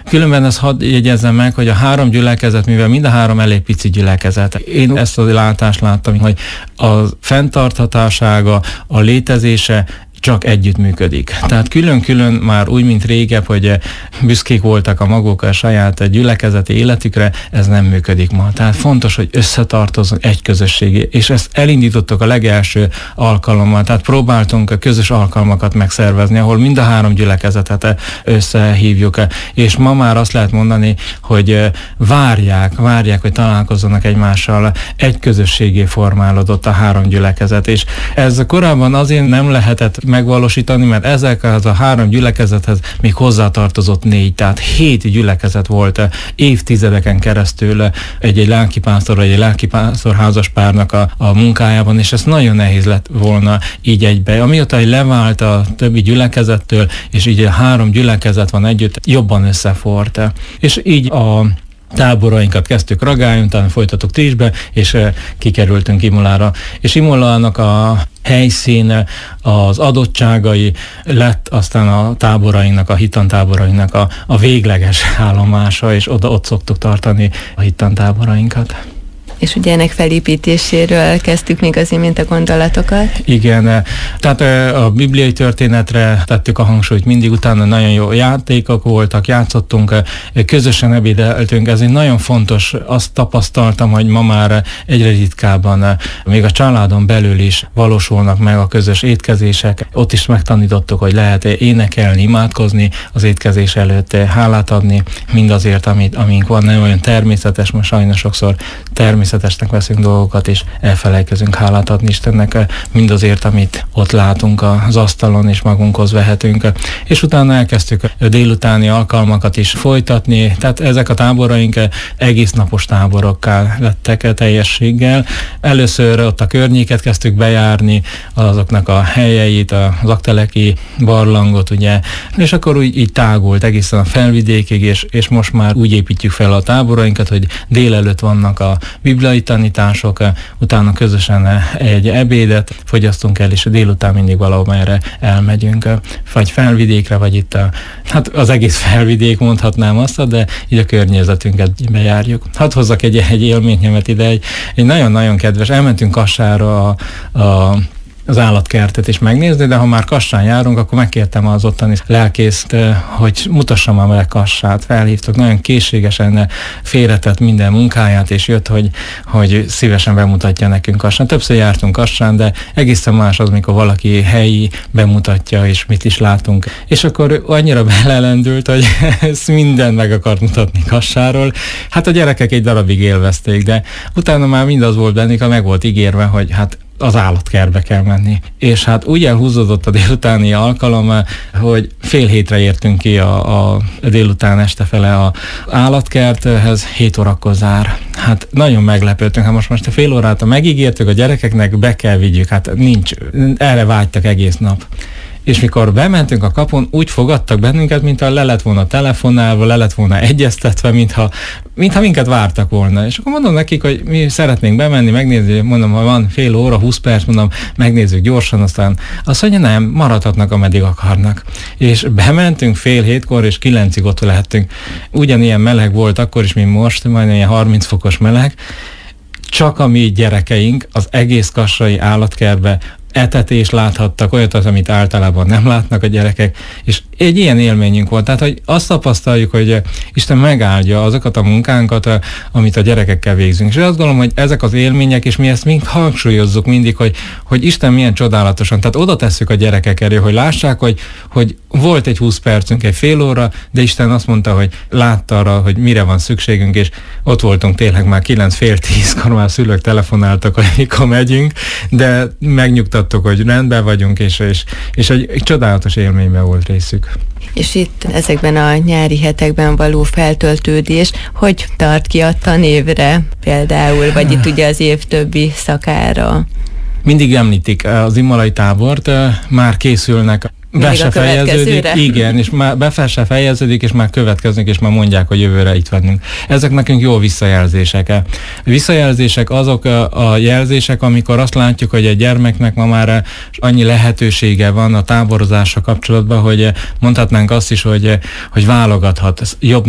Különben ezt hadd jegyezzem meg, hogy a 3 gyülekezet, mivel mind a 3 elég pici gyülekezet. Én ezt a látást láttam, hogy a fenntarthatósága, a létezése csak együtt működik. Tehát külön-külön már úgy, mint régebb, hogy büszkék voltak a maguk a saját gyülekezeti életükre, ez nem működik ma. Tehát fontos, hogy összetartozunk egy közösségé, és ezt elindítottuk a legelső alkalommal, tehát próbáltunk a közös alkalmakat megszervezni, ahol mind a 3 gyülekezetet összehívjuk, és ma már azt lehet mondani, hogy várják, hogy találkozzanak egymással, egy közösségé formálódott a 3 gyülekezet, és ez korábban azért nem lehetett megvalósítani, mert ezekhez a 3 gyülekezethez még hozzátartozott 4, tehát 7 gyülekezet volt évtizedeken keresztül egy lelkipásztor vagy egy lelkipásztor házaspárnak a munkájában, és ez nagyon nehéz lett volna így egybe. Amióta levált a többi gyülekezettől, és így a 3 gyülekezet van együtt, jobban összefort. És így a táborainkat kezdtük Ragályon, utána folytattuk Trisbe, és kikerültünk Imolára. És Imolának a helyszíne, az adottságai lett aztán a táborainak, a hittantáborainak a végleges állomása, és ott szoktuk tartani a hittantáborainkat. És ugye ennek felépítéséről kezdtük még az imént a gondolatokat. Igen, tehát a bibliai történetre tettük a hangsúlyt mindig, utána nagyon jó játékok voltak, játszottunk, közösen ebédeltünk, ez egy nagyon fontos, azt tapasztaltam, hogy ma már egyre ritkábban, még a családon belül is valósulnak meg a közös étkezések, ott is megtanítottuk, hogy lehet énekelni, imádkozni az étkezés előtt, hálát adni mindazért, amink van, nem olyan természetes, most sajnos sokszor természetesnek veszünk dolgokat, és elfelejtkezünk hálát adni Istennek mindazért, amit ott látunk az asztalon, és magunkhoz vehetünk. És utána elkezdtük a délutáni alkalmakat is folytatni, tehát ezek a táboraink egész napos táborokká lettek teljességgel. Először ott a környéket kezdtük bejárni, azoknak a helyeit, az Akteleki barlangot, ugye, és akkor úgy így tágult egészen a felvidékig, és most már úgy építjük fel a táborainkat, hogy délelőtt vannak a bibliai tanítások, utána közösen egy ebédet fogyasztunk el, és délután mindig valamerre elmegyünk, vagy felvidékre, vagy itt hát az egész felvidék, mondhatnám azt, de így a környezetünket bejárjuk. Hadd hozzak egy élményemet ide, egy nagyon-nagyon kedves, elmentünk Kassára az állatkertet is megnézni, de ha már Kassán járunk, akkor megkértem az ottani lelkészt, hogy mutassam már meg Kassát. Felhívtok, nagyon készségesen félretett minden munkáját, és jött, hogy szívesen bemutatja nekünk Kassán. Többször jártunk Kassán, de egészen más az, mikor valaki helyi bemutatja, és mit is látunk. És akkor annyira belelendült, hogy ezt mindent meg akart mutatni Kassáról. Hát a gyerekek egy darabig élvezték, de utána már mindaz volt bennük, meg volt ígérve, hogy hát az állatkertbe kell menni. És hát úgy elhúzódott a délutáni alkalom, hogy 6:30 értünk ki a délután este fele az állatkerthez, 7 órakor zár. Hát nagyon meglepődtünk, hát most a fél órát megígértük a gyerekeknek, be kell vigyük, hát nincs, erre vágytak egész nap. És mikor bementünk a kapun, úgy fogadtak bennünket, mintha le lett volna telefonálva, le lett volna egyeztetve, mintha minket vártak volna. És akkor mondom nekik, hogy mi szeretnénk bemenni, megnézni, mondom, ha van fél óra, 20 perc, mondom, megnézzük gyorsan, aztán azt mondja, nem, maradhatnak, ameddig akarnak. És bementünk 6:30, és 9-ig ott lehettünk. Ugyanilyen meleg volt akkor is, mint most, majdnem ilyen 30 fokos meleg. Csak a mi gyerekeink az egész kassai állatkertbe etetést láthattak, olyat az, amit általában nem látnak a gyerekek, és egy ilyen élményünk volt. Tehát, hogy azt tapasztaljuk, hogy Isten megáldja azokat a munkánkat, amit a gyerekekkel végzünk. És azt gondolom, hogy ezek az élmények, és mi ezt mind hangsúlyozzuk mindig, hogy Isten milyen csodálatosan. Tehát oda tesszük a gyerekek elé, hogy lássák, hogy volt egy 20 percünk, egy fél óra, de Isten azt mondta, hogy látta arra, hogy mire van szükségünk, és ott voltunk tényleg már 9:30-kor már szülők telefonáltak, hogy mikor megyünk, de megnyugtattuk, hogy rendben vagyunk, és egy csodálatos élményben volt részük. És itt ezekben a nyári hetekben való feltöltődés, hogy tart ki a tanévre például, vagy itt ugye az év többi szakára? Mindig említik az imolai tábort, már készülnek. Be se fejeződik, igen, és már be se fejeződik, és már következnek, és már mondják, hogy jövőre itt vagyunk. Ezek nekünk jó visszajelzések. Visszajelzések azok a jelzések, amikor azt látjuk, hogy a gyermeknek ma már annyi lehetősége van a táborozással kapcsolatban, hogy mondhatnánk azt is, hogy válogathat. Jobb